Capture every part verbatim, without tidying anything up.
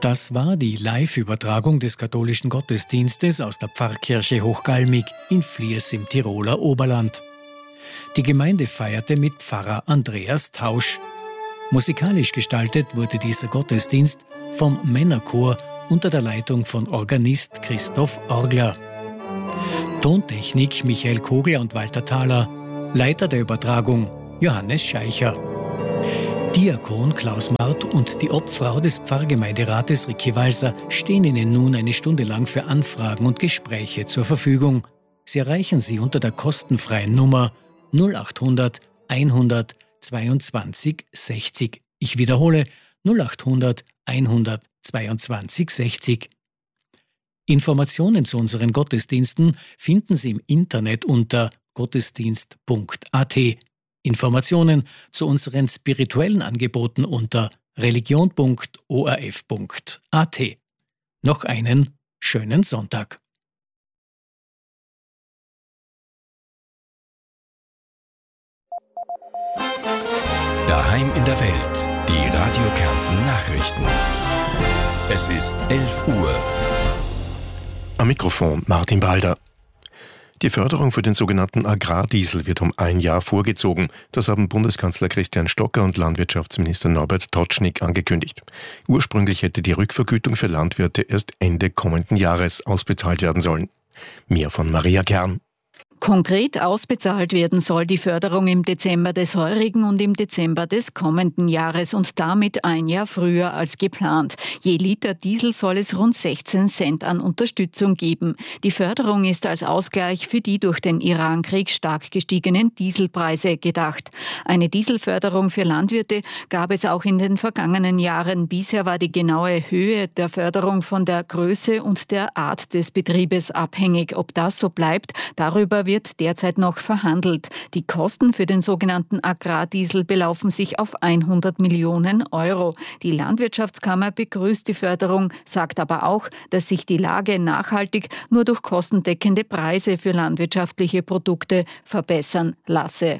Das war die Live-Übertragung des katholischen Gottesdienstes aus der Pfarrkirche Hochgalmig in Fliers im Tiroler Oberland. Die Gemeinde feierte mit Pfarrer Andreas Tausch. Musikalisch gestaltet wurde dieser Gottesdienst vom Männerchor unter der Leitung von Organist Christoph Orgler. Tontechnik Michael Kogler und Walter Thaler, Leiter der Übertragung Johannes Scheicher. Diakon Klaus Mart und die Obfrau des Pfarrgemeinderates Ricky Walser stehen Ihnen nun eine Stunde lang für Anfragen und Gespräche zur Verfügung. Sie erreichen sie unter der kostenfreien Nummer null achthundert hundert zweiundzwanzig sechzig. Ich wiederhole null achthundert hundert zweiundzwanzig sechzig. Informationen zu unseren Gottesdiensten finden Sie im Internet unter gottesdienst punkt a t. Informationen zu unseren spirituellen Angeboten unter religion punkt o r f punkt a t. Noch einen schönen Sonntag. Daheim in der Welt, die Radio Kärnten Nachrichten. Es ist elf Uhr. Am Mikrofon Martin Balder. Die Förderung für den sogenannten Agrardiesel wird um ein Jahr vorgezogen. Das haben Bundeskanzler Christian Stocker und Landwirtschaftsminister Norbert Totschnig angekündigt. Ursprünglich hätte die Rückvergütung für Landwirte erst Ende kommenden Jahres ausbezahlt werden sollen. Mehr von Maria Kern. Konkret ausbezahlt werden soll die Förderung im Dezember des heurigen und im Dezember des kommenden Jahres und damit ein Jahr früher als geplant. Je Liter Diesel soll es rund sechzehn Cent an Unterstützung geben. Die Förderung ist als Ausgleich für die durch den Irankrieg stark gestiegenen Dieselpreise gedacht. Eine Dieselförderung für Landwirte gab es auch in den vergangenen Jahren. Bisher war die genaue Höhe der Förderung von der Größe und der Art des Betriebes abhängig. Ob das so bleibt, darüber wird wird derzeit noch verhandelt. Die Kosten für den sogenannten Agrardiesel belaufen sich auf hundert Millionen Euro. Die Landwirtschaftskammer begrüßt die Förderung, sagt aber auch, dass sich die Lage nachhaltig nur durch kostendeckende Preise für landwirtschaftliche Produkte verbessern lasse.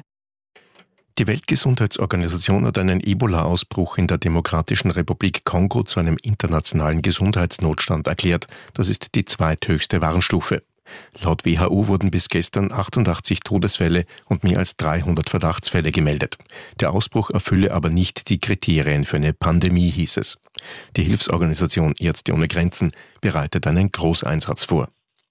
Die Weltgesundheitsorganisation hat einen Ebola-Ausbruch in der Demokratischen Republik Kongo zu einem internationalen Gesundheitsnotstand erklärt. Das ist die zweithöchste Warnstufe. Laut W H O wurden bis gestern achtundachtzig Todesfälle und mehr als dreihundert Verdachtsfälle gemeldet. Der Ausbruch erfülle aber nicht die Kriterien für eine Pandemie, hieß es. Die Hilfsorganisation Ärzte ohne Grenzen bereitet einen Großeinsatz vor.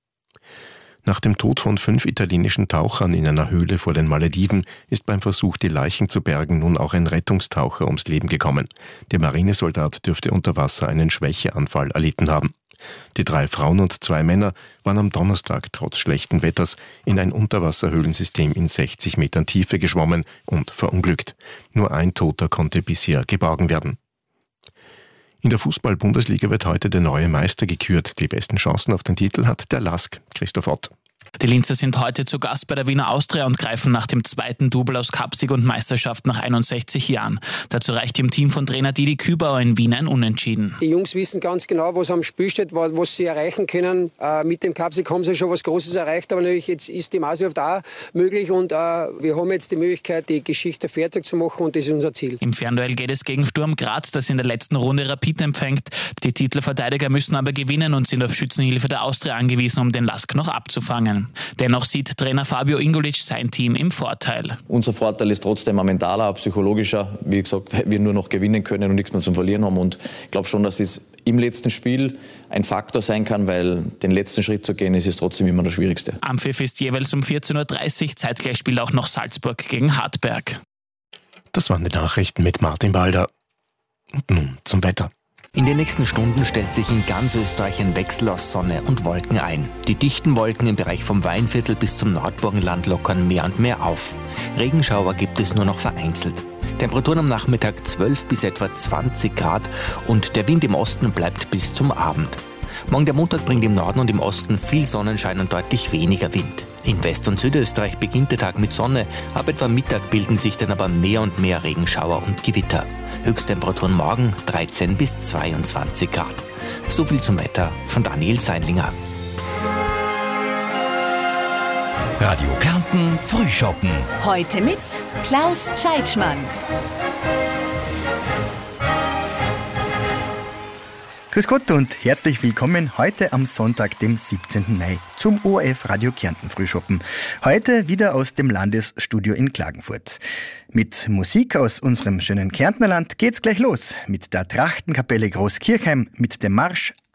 Nach dem Tod von fünf italienischen Tauchern in einer Höhle vor den Malediven ist beim Versuch, die Leichen zu bergen, nun auch ein Rettungstaucher ums Leben gekommen. Der Marinesoldat dürfte unter Wasser einen Schwächeanfall erlitten haben. Die drei Frauen und zwei Männer waren am Donnerstag trotz schlechten Wetters in ein Unterwasserhöhlensystem in sechzig Metern Tiefe geschwommen und verunglückt. Nur ein Toter konnte bisher geborgen werden. In der Fußball-Bundesliga wird heute der neue Meister gekürt. Die besten Chancen auf den Titel hat der Lask, Christoph Ott. Die Linzer sind heute zu Gast bei der Wiener Austria und greifen nach dem zweiten Double aus Cupsieg und Meisterschaft nach einundsechzig Jahren. Dazu reicht im Team von Trainer Didi Kübauer in Wien ein Unentschieden. Die Jungs wissen ganz genau, was am Spiel steht, was sie erreichen können. Äh, mit dem Cupsieg haben sie schon was Großes erreicht, aber natürlich jetzt ist die Meisterschaft auch möglich und äh, wir haben jetzt die Möglichkeit, die Geschichte fertig zu machen und das ist unser Ziel. Im Fernduell geht es gegen Sturm Graz, das in der letzten Runde Rapid empfängt. Die Titelverteidiger müssen aber gewinnen und sind auf Schützenhilfe der Austria angewiesen, um den Lask noch abzufangen. Dennoch sieht Trainer Fabio Ingulic sein Team im Vorteil. Unser Vorteil ist trotzdem ein mentaler, ein psychologischer. Wie gesagt, weil wir nur noch gewinnen können und nichts mehr zum Verlieren haben. Und ich glaube schon, dass es im letzten Spiel ein Faktor sein kann, weil den letzten Schritt zu gehen, ist es trotzdem immer das Schwierigste. Ampfiff ist jeweils um vierzehn Uhr dreißig. Zeitgleich spielt auch noch Salzburg gegen Hartberg. Das waren die Nachrichten mit Martin Balder. Und nun zum Wetter. In den nächsten Stunden stellt sich in ganz Österreich ein Wechsel aus Sonne und Wolken ein. Die dichten Wolken im Bereich vom Weinviertel bis zum Nordburgenland lockern mehr und mehr auf. Regenschauer gibt es nur noch vereinzelt. Temperaturen am Nachmittag zwölf bis etwa zwanzig Grad und der Wind im Osten bleibt bis zum Abend. Morgen der Montag bringt im Norden und im Osten viel Sonnenschein und deutlich weniger Wind. In West- und Südösterreich beginnt der Tag mit Sonne, ab etwa Mittag bilden sich dann aber mehr und mehr Regenschauer und Gewitter. Höchsttemperaturen morgen dreizehn bis zweiundzwanzig Grad. So viel zum Wetter von Daniel Seinlinger. Radio Kärnten Frühschoppen. Heute mit Klaus Tscheitschmann. Grüß Gott und herzlich willkommen heute am Sonntag, dem siebzehnten Mai, zum O R F Radio Kärnten Frühschoppen. Heute wieder aus dem Landesstudio in Klagenfurt. Mit Musik aus unserem schönen Kärntnerland geht's gleich los. Mit der Trachtenkapelle Großkirchheim, mit dem Marsch